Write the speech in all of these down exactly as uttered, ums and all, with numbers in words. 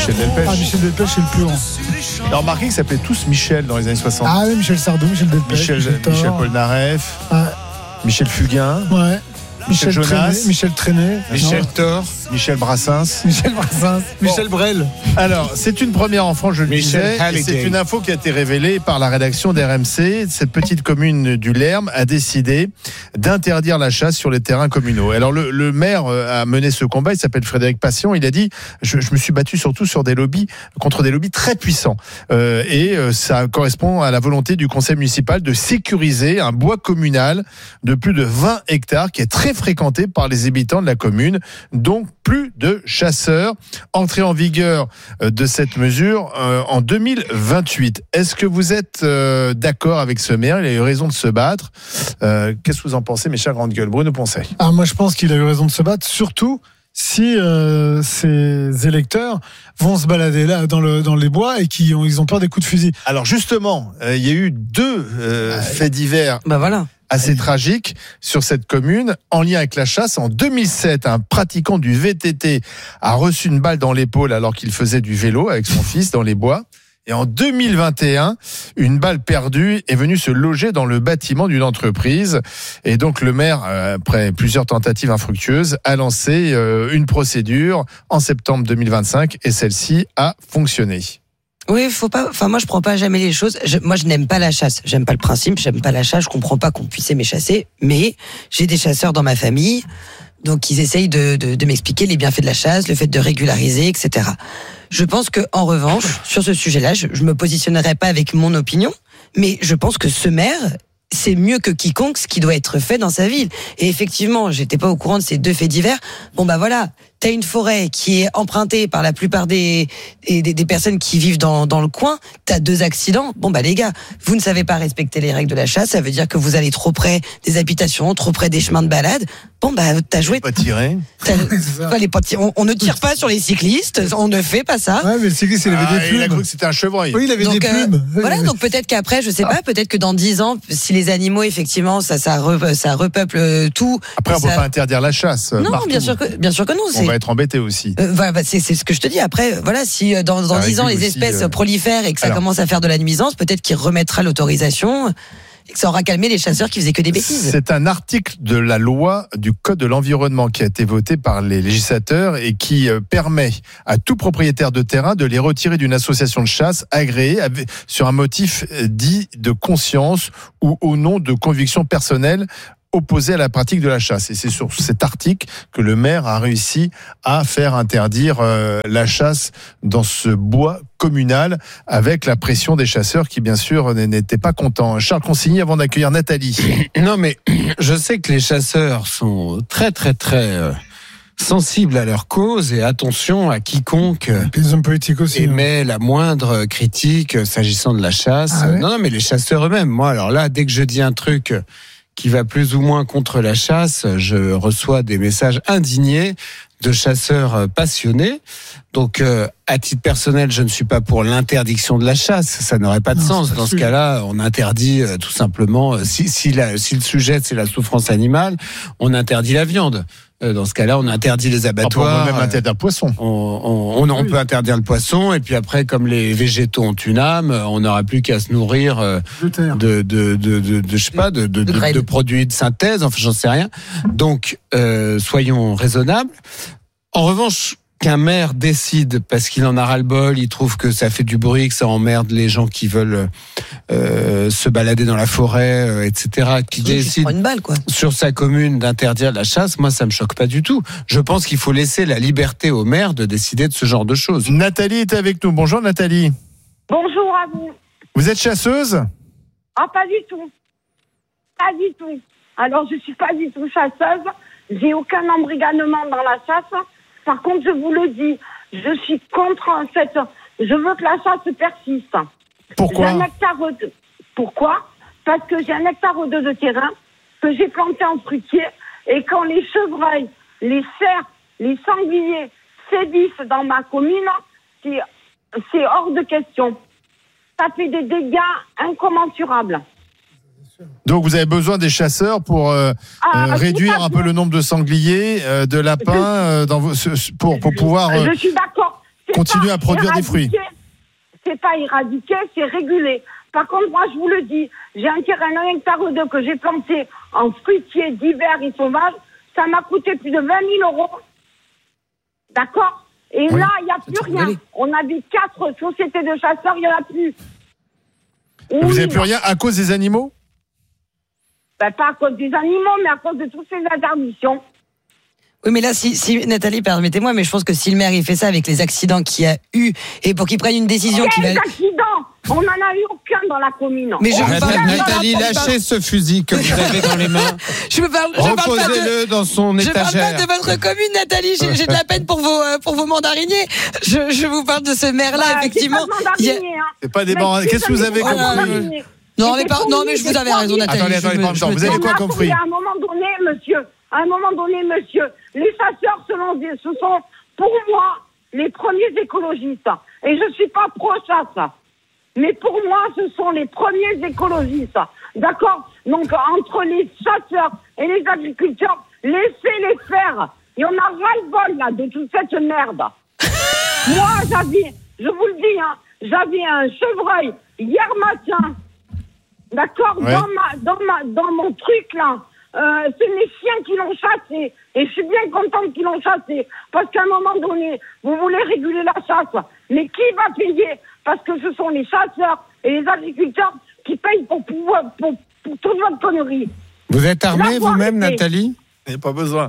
Michel Delpech. Ah, Michel Delpech, c'est le plus grand. Alors, remarquez qu'ils s'appelaient tous Michel dans les années soixante. Ah oui, Michel Sardou, Michel Delpech. Michel, Michel, Michel Polnareff, ouais. Michel Fugain, ouais. Michel, Michel Jonas, Trenet, Michel Trenet, Michel non. Thor, Michel Brassens. Michel Brassens, Bon. Michel Brel. Alors, c'est une première en France, je le Michel disais, et Halliday. c'est une info qui a été révélée par la rédaction d'R M C. Cette petite commune du Lerme a décidé d'interdire la chasse sur les terrains communaux. Alors, le, le maire a mené ce combat, il s'appelle Frédéric Passion, il a dit, je, je me suis battu surtout sur des lobbies, contre des lobbies très puissants. Euh, et euh, ça correspond à la volonté du conseil municipal de sécuriser un bois communal de plus de vingt hectares qui est très fréquenté par les habitants de la commune, donc plus de chasseurs. Entrée en vigueur de cette mesure euh, en deux mille vingt-huit. Est-ce que vous êtes euh, d'accord avec ce maire? Il a eu raison de se battre. Euh, qu'est-ce que vous en pensez, mes chers grandes gueules? Bruno Poncet. Ah, moi, je pense qu'il a eu raison de se battre, surtout si euh, ces électeurs vont se balader là dans, le, dans les bois et qu'ils ont, ils ont peur des coups de fusil. Alors justement, euh, il y a eu deux euh, faits divers Bah voilà. assez tragique sur cette commune en lien avec la chasse. En deux mille sept, un pratiquant du V T T a reçu une balle dans l'épaule alors qu'il faisait du vélo avec son fils dans les bois. Et en deux mille vingt et un, une balle perdue est venue se loger dans le bâtiment d'une entreprise. Et donc le maire, après plusieurs tentatives infructueuses, a lancé une procédure en septembre deux mille vingt-cinq et celle-ci a fonctionné. Oui, faut pas. Enfin, moi, je prends pas jamais les choses. Je, moi, je n'aime pas la chasse. J'aime pas le principe. J'aime pas la chasse. Je comprends pas qu'on puisse aimer chasser. Mais j'ai des chasseurs dans ma famille, donc ils essayent de, de, de m'expliquer les bienfaits de la chasse, le fait de régulariser, et cetera. Je pense que, en revanche, sur ce sujet-là, je, je me positionnerai pas avec mon opinion, mais je pense que ce maire, c'est mieux que quiconque ce qui doit être fait dans sa ville. Et effectivement, j'étais pas au courant de ces deux faits divers. Bon bah voilà, t'as une forêt qui est empruntée par la plupart des des, des personnes qui vivent dans dans le coin. T'as deux accidents. Bon bah les gars, vous ne savez pas respecter les règles de la chasse. Ça veut dire que vous allez trop près des habitations, trop près des chemins de balade. Bon bah t'as joué. Pas tiré. Fallait pas tirer. On, on ne tire pas sur les cyclistes. On ne fait pas ça. Ouais, mais le cycliste, il avait Ah, des plumes. il a cru que c'était un chevreuil. Oui, il avait Donc, des euh, plumes. voilà, donc peut-être qu'après, je sais pas, peut-être que dans dix ans, si les animaux, effectivement, ça, ça, re, ça repeuple tout. Après, on ça... peut pas interdire la chasse. Non, partout. bien sûr que, bien sûr que non. On C'est... va être embêté aussi. Euh, voilà, c'est, c'est ce que je te dis. Après, voilà, si dans, dans Ça dix ans, les régule espèces aussi, euh... prolifèrent et que ça Alors. commence à faire de la nuisance, peut-être qu'il remettra l'autorisation et que ça aura calmé les chasseurs qui faisaient que des bêtises. C'est un article de la loi du Code de l'environnement qui a été voté par les législateurs et qui permet à tout propriétaire de terrain de les retirer d'une association de chasse agréée sur un motif dit de conscience ou au nom de convictions personnelles opposé à la pratique de la chasse. Et c'est sur cet article que le maire a réussi à faire interdire euh, la chasse dans ce bois communal avec la pression des chasseurs qui, bien sûr, n'étaient pas contents. Charles Consigny, avant d'accueillir Nathalie. Non, mais je sais que les chasseurs sont très, très, très euh, sensibles à leur cause et attention à quiconque euh, Les hommes politiques aussi. émet la moindre critique euh, s'agissant de la chasse. Ah ouais. Non, non, mais les chasseurs eux-mêmes. Moi, alors là, dès que je dis un truc qui va plus ou moins contre la chasse, je reçois des messages indignés de chasseurs passionnés. Donc, euh, à titre personnel, je ne suis pas pour l'interdiction de la chasse. Ça n'aurait pas de Non, sens. c'est pas Dans ce sûr. cas-là, on interdit euh, tout simplement, euh, si, si, la, si le sujet c'est la souffrance animale, on interdit la viande. Euh, dans ce cas-là, on interdit les On peut abattoirs. même interdire le poisson. On, on, on, on Oui. peut interdire le poisson, et puis après, comme les végétaux ont une âme, on n'aura plus qu'à se nourrir euh, De terre. de, de, de, de, de, je sais pas, de, de, De de, graines. de produits de synthèse, enfin, j'en sais rien. Donc, euh, soyons raisonnables. En revanche, qu'un maire décide, parce qu'il en a ras-le-bol, il trouve que ça fait du bruit, que ça emmerde les gens qui veulent euh, se balader dans la forêt, euh, et cetera, qui Qui se décide prend une balle, quoi. sur sa commune d'interdire la chasse, moi ça me choque pas du tout. Je pense qu'il faut laisser la liberté au maire de décider de ce genre de choses. Nathalie est avec nous. Bonjour Nathalie. Bonjour à vous. Vous êtes chasseuse ? Ah, pas du tout. Pas du tout. Alors, je suis pas du tout chasseuse. J'ai aucun embrigadement dans la chasse. Par contre, je vous le dis, je suis contre cette... Je veux que la chasse persiste. Pourquoi ? J'ai un hectare de... Pourquoi ? Parce que j'ai un hectare ou deux de terrain que j'ai planté en fruitier et quand les chevreuils, les cerfs, les sangliers sévissent dans ma commune, c'est, c'est hors de question. Ça fait des dégâts incommensurables. Donc vous avez besoin des chasseurs pour euh, Ah, euh, tout réduire à un peu fait. le nombre de sangliers, euh, de lapins, euh, dans vos, ce- pour, pour pouvoir... euh, Je suis d'accord. C'est continuer à produire des fruits. C'est pas éradiqué, c'est régulé. Par contre, moi, je vous le dis, j'ai un terrain d'un hectare ou deux que j'ai planté en fruitier d'hiver et sauvage. Ça m'a coûté plus de vingt mille euros. D'accord? Et oui, là, il n'y a plus rien. Aller. On avait quatre sociétés de chasseurs, il n'y en a plus. Vous n'avez plus rien à cause des animaux? Ben, pas à cause des animaux, mais à cause de toutes ces interdictions. Oui, mais là, si, si Nathalie, permettez-moi, mais je pense que si le maire il fait ça avec les accidents qu'il y a eu et pour qu'il prenne une décision qui va. Les accidents, on n'en a eu aucun dans la commune. Mais je vous parle, Nathalie, lâchez ce fusil que vous avez dans les mains. Je me parle. Reposez-le dans son je étagère. Je parle pas de votre commune, Nathalie. J'ai, j'ai de la peine pour vos pour vos mandariniers. Je, je vous parle de ce maire-là, bah, effectivement. C'est pas, a... hein. c'est pas des mandariniers. Qu'est-ce que vous avez compris? Non, mais par... non, mais je vous avais raison, Nathalie. Attendez, attendez, me... attendez, vous avez quoi compris? À un moment donné, monsieur. À un moment donné, monsieur, les chasseurs, selon, ce sont, pour moi, les premiers écologistes. Et je ne suis pas pro-chasse. Mais pour moi, ce sont les premiers écologistes. D'accord? Donc, entre les chasseurs et les agriculteurs, laissez-les faire. Et on a ras-le-bol, là, de toute cette merde. Moi, j'avais, je vous le dis, hein, j'avais un chevreuil hier matin. D'accord? Ouais. Dans ma, dans ma, dans mon truc, là. Euh, c'est mes chiens qui l'ont chassé. Et je suis bien contente qu'ils l'ont chassé. Parce qu'à un moment donné, vous voulez réguler la chasse. Mais qui va payer? Parce que ce sont les chasseurs et les agriculteurs qui payent pour, pour, pour, pour toute votre connerie. Vous êtes armée vous-même, Nathalie? Il n'y a pas besoin.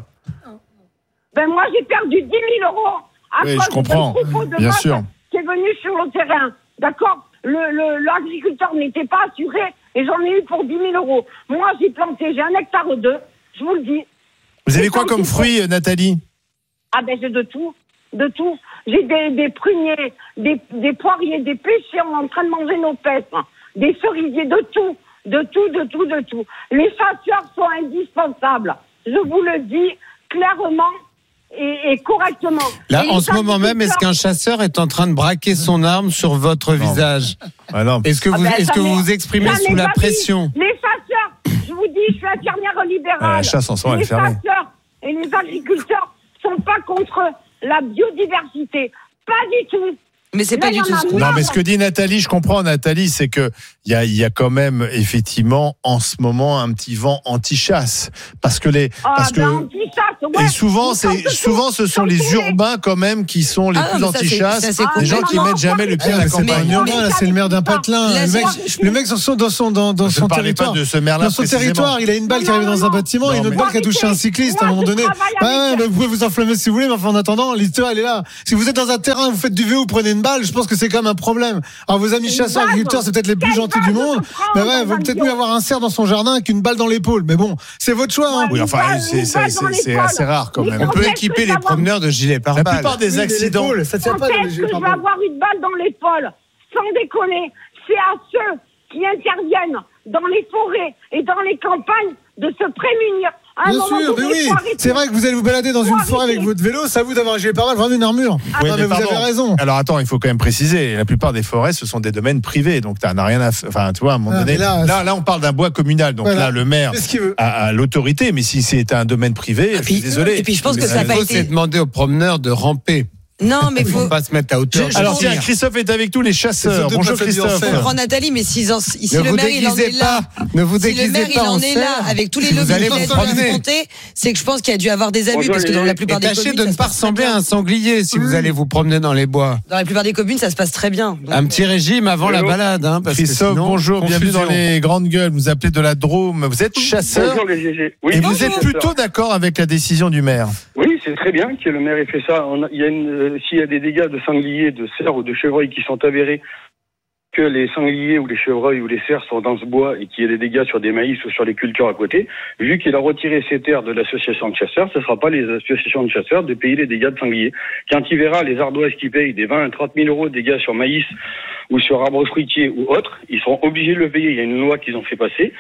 Ben moi, j'ai perdu dix mille euros à oui, cause je comprends. d'un troupeau de bien vaches sûr. qui est venu sur le terrain. D'accord? Le, le, l'agriculteur n'était pas assuré et j'en ai eu pour dix mille euros. Moi, j'ai planté, j'ai un hectare ou deux, je vous le dis. Vous avez quoi comme fruits, pour... Nathalie? Ah ben, j'ai de tout, de tout. J'ai des, des pruniers, des, des poiriers, des pêchers, on est en train de manger nos pêches, des cerisiers, de tout, de tout, de tout, de tout. Les chasseurs sont indispensables. Je vous le dis clairement. Et, et correctement. Là, et en ce moment même, est-ce qu'un chasseur est en train de braquer son arme sur votre non. visage? ah non. Est-ce que vous, ah ben, est-ce que vous vous exprimez sous la pression? Les chasseurs, je vous dis, je suis infirmière libérale. Ah, la chasse en soi, les chasseurs et les agriculteurs sont pas contre la biodiversité. Pas du tout. Mais c'est Là, pas du tout ce qu'on... Non, mais ce que dit Nathalie, je comprends, Nathalie, c'est que il y a, y a quand même, effectivement, en ce moment, un petit vent anti-chasse. Parce que les, ah, parce ben, que, ouais. Et souvent, c'est, souvent, ce sont les urbains, quand même, qui sont les ah, plus anti-chasse. Ça, c'est, ça, c'est les gens qui mettent jamais le pied à la campagne. C'est pas un urbain, là, c'est le maire d'un patelin. Le mec, le mec, dans son, dans son, dans, dans son territoire. Pas de ce maire-là, dans son territoire, il a une balle qui arrive dans un bâtiment et une autre balle qui a touché un cycliste à un moment donné. Ouais, vous pouvez vous enflammer si vous voulez, mais enfin, en attendant, l'histoire, elle est là. Si vous êtes dans un terrain, vous faites du V O, vous prenez une balle, je pense que c'est quand même un problème. Alors, vos amis chasseurs, agriculteurs, c'est peut-être les plus gentils du monde. Mais ouais, vaut peut-être mieux avoir un cerf dans son jardin qu'une balle dans l'épaule. Mais bon, c'est votre choix. Hein. Oui, enfin, c'est, c'est, c'est, c'est assez rare quand même. On peut équiper les promeneurs de gilets pare-balles. La plupart des accidents. Ça tient pas de gilets pare-balles. Je vais avoir une balle dans l'épaule. Sans déconner. C'est à ceux qui interviennent dans les forêts et dans les campagnes de se prémunir. Bien sûr, mais oui, c'est vrai que vous allez vous balader dans une forêt avec votre vélo, ça vous d'avoir un gilet pare-balles, vraiment une armure. Ah, oui, non, mais, mais vous avez raison. Alors attends, il faut quand même préciser, la plupart des forêts, ce sont des domaines privés, donc t'as rien à, enfin, tu vois, à un moment ah, donné. Là, là, là, on parle d'un bois communal, donc voilà. Là, le maire a, a l'autorité, mais si c'est un domaine privé, je suis désolé. Et puis je pense que ça n'a pas été. C'est demander aux promeneurs de ramper. Non, mais faut faut pas se mettre à hauteur. Je, je Alors tiens, Christophe est avec nous, les chasseurs. Bonjour Christophe. Je comprends Nathalie, mais si, si le maire il en est là, ne vous si le maire il en est là, avec tous les lobbies qui viennent affronter, c'est que je pense qu'il y a dû avoir des abus, parce que dans la plupart des communes, tâchez de ne pas ressembler à un sanglier si vous allez vous promener dans les bois. Dans la plupart des communes, ça se passe très bien. Un petit régime avant la balade, hein. Christophe, bonjour, bienvenue dans les grandes gueules. Vous appelez de la Drôme. Vous êtes chasseur. Bonjour les G G. Et vous êtes plutôt d'accord avec la décision du maire? Oui, c'est très bien que le maire ait fait ça. Il y a une, s'il y a des dégâts de sangliers, de cerfs ou de chevreuils qui sont avérés, que les sangliers ou les chevreuils ou les cerfs sont dans ce bois et qu'il y a des dégâts sur des maïs ou sur les cultures à côté, vu qu'il a retiré ces terres de l'association de chasseurs, ce ne sera pas les associations de chasseurs de payer les dégâts de sangliers. Quand il verra les ardoises qui payent des vingt à trente mille euros de dégâts sur maïs ou sur arbres fruitiers ou autres, ils seront obligés de le payer. Il y a une loi qu'ils ont fait passer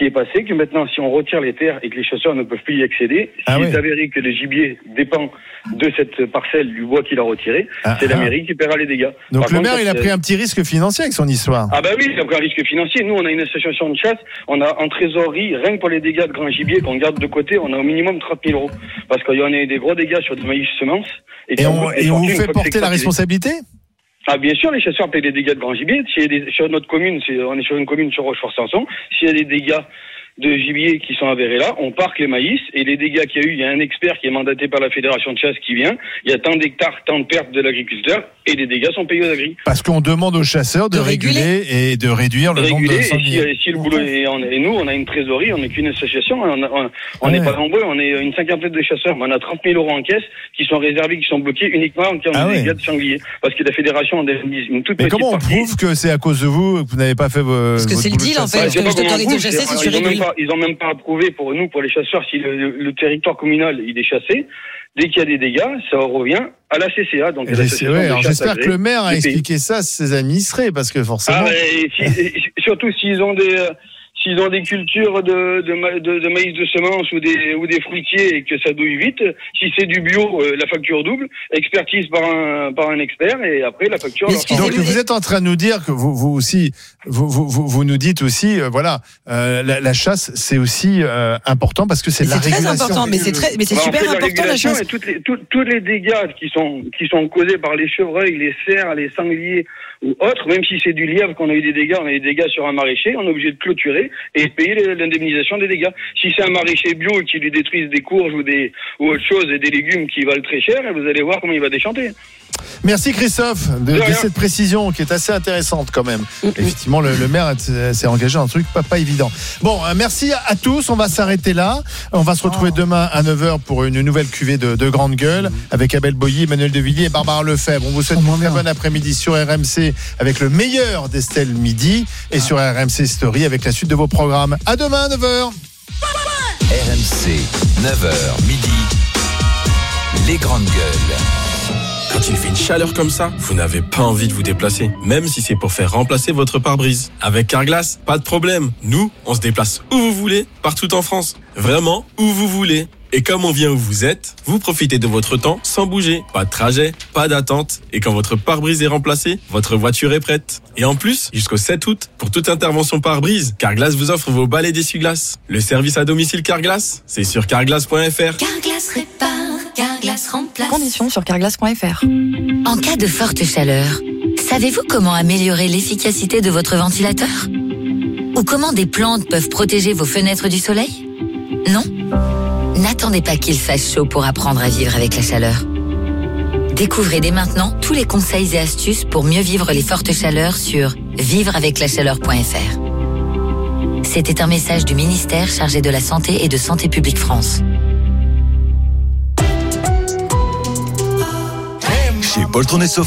qui est passé, que maintenant, si on retire les terres et que les chasseurs ne peuvent plus y accéder, Ah s'il oui. est avéré que le gibier dépend de cette parcelle du bois qu'il a retiré, Ah, c'est la ah. mairie qui paiera les dégâts. Donc Par le contre, maire, il a ça, pris un petit risque financier avec son histoire. Ah bah oui, il a pris un risque financier. Nous, on a une association de chasse, on a en trésorerie, rien que pour les dégâts de grand gibier qu'on garde de côté, on a au minimum trente mille euros. Parce qu'il y en a eu des gros dégâts sur des maïs semences. Et on, et on vous fait porter la responsabilité? Ah bien sûr, les chasseurs payent les dégâts de grand gibier. S'il y a des, sur notre commune, c'est, on est sur une commune sur Rochefort-Sanson, s'il y a des dégâts de gibier qui sont avérés là, on parque les maïs et les dégâts qu'il y a eu, il y a un expert qui est mandaté par la fédération de chasse qui vient, il y a tant d'hectares, tant de pertes de l'agriculteur et les dégâts sont payés aux agri. Parce qu'on demande aux chasseurs de, De réguler. réguler et de réduire le Réguler, nombre de et si, sangliers. si le boulot est, on, et nous, on a une trésorerie, on n'est qu'une association, on on- on n'est Ouais. pas nombreux, on est une cinquantaine de chasseurs, mais on a trente mille euros en caisse qui sont réservés, qui sont bloqués uniquement en cas de Ah ouais. dégâts de sanglier. Parce que la fédération en indemnise une toute Mais petite comment on partie. prouve que c'est à cause de vous que vous n'avez pas fait vos. Parce que votre c'est le boulot de deal, en chasseur? fait. Ouais, je sais que pas je comment t'autorise on de prouve, chasser c'est- si tu ils ont même régules. pas, ils ont même pas approuvé pour nous, pour les chasseurs, si le, le- le territoire communal il est chassé, dès qu'il y a des dégâts, ça revient à la C C A. Donc Et l'association j'espère- ouais, de alors chasse j'espère agréée que le maire a du pays. expliqué ça à ses administrés, parce que forcément. Ah, et si- et surtout s'ils ont des, euh, s'ils ont des cultures de, de, ma- de, de maïs de semences ou des, ou des fruitiers et que ça douille vite, si c'est du bio, euh, la facture double, expertise par un, par un expert et après la facture. Mais leur- excusez-moi, Donc vous êtes en train de nous dire que vous, vous aussi, vous, vous, vous, vous nous dites aussi, euh, voilà, euh, la, la chasse c'est aussi euh, important parce que c'est de la C'est très régulation. important, mais c'est très, mais c'est Bah, on super fait de la important la régulation chasse. et toutes les, tous, tous les dégâts qui sont, qui sont causés par les chevreuils, les cerfs, les sangliers ou autres, même si c'est du lièvre qu'on a eu des dégâts, on a eu des dégâts sur un maraîcher, on est obligé de clôturer et de payer les- l'indemnisation des dégâts. Si c'est un maraîcher bio et qui lui détruise des courges ou des, ou autre chose et des légumes qui valent très cher, vous allez voir comment il va déchanter. Merci Christophe de, De de rien. cette précision qui est assez intéressante quand même. Effectivement, le, le maire s'est s'est engagé dans un truc pas, pas évident. Bon, euh, merci à, à tous. On va s'arrêter là. On va se retrouver demain à neuf heures pour une nouvelle cuvée de, de grande gueule avec Abel Boilly, Emmanuel Devilliers et Barbara Lefebvre. On vous souhaite Oh, une très merde. bonne après-midi sur R M C avec le meilleur d'Estelle Midi et sur R M C Story avec la suite de vos programmes. À demain, neuf heures. R M C, neuf heures midi, les grandes gueules. Quand il fait une chaleur comme ça, vous n'avez pas envie de vous déplacer, même si c'est pour faire remplacer votre pare-brise. Avec Carglass, pas de problème. Nous, on se déplace où vous voulez, partout en France. Vraiment, où vous voulez. Et comme on vient où vous êtes, vous profitez de votre temps sans bouger. Pas de trajet, pas d'attente. Et quand votre pare-brise est remplacé, votre voiture est prête. Et en plus, jusqu'au sept août, pour toute intervention pare-brise, Carglass vous offre vos balais d'essuie-glace. Le service à domicile Carglass, c'est sur carglass point f r. Carglass répare, Carglass remplace. Conditions sur carglass point f r. En cas de forte chaleur, savez-vous comment améliorer l'efficacité de votre ventilateur? Ou comment des plantes peuvent protéger vos fenêtres du soleil? Non? N'attendez pas qu'il fasse chaud pour apprendre à vivre avec la chaleur. Découvrez dès maintenant tous les conseils et astuces pour mieux vivre les fortes chaleurs sur vivre avec la chaleur point f r. C'était un message du ministère chargé de la Santé et de Santé publique France. Chez Paul Tournesol